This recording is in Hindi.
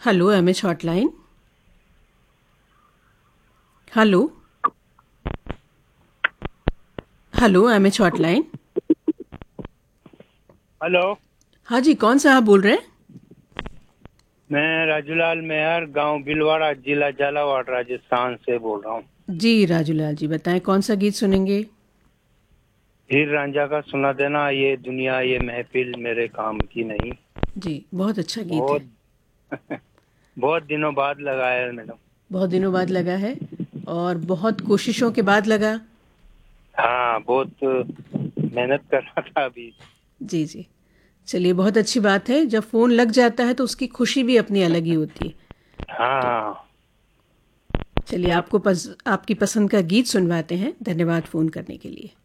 Hello MH hotline. Hello. Hello MH hotline. Hello. हाँ जी, कौन साहब बोल रहे हैं? मैं राजूलाल मेहर, गांव भिलवाड़ा, जिला झालावाड़, राजस्थान से बोल रहा हूँ। जी राजूलाल जी, बताएं कौन सा गीत सुनेंगे? हीर रांझा का सुना देना, ये दुनिया ये महफिल मेरे काम की नहीं। जी, बहुत अच्छा गीत है। बहुत बहुत दिनों बाद लगा है मैडम। बहुत दिनों बाद लगा है और बहुत कोशिशों के बाद लगा। हाँ, बहुत मेहनत कर रहा था अभी। जी जी। चलिए, बहुत अच्छी बात है। जब फ़ोन लग जाता है तो उसकी खुशी भी अपनी अलग ही होती है। तो हाँ। चलिए, आपकी पसंद का गीत सुनवाते हैं। धन्यवाद फ़ोन करने के लिए।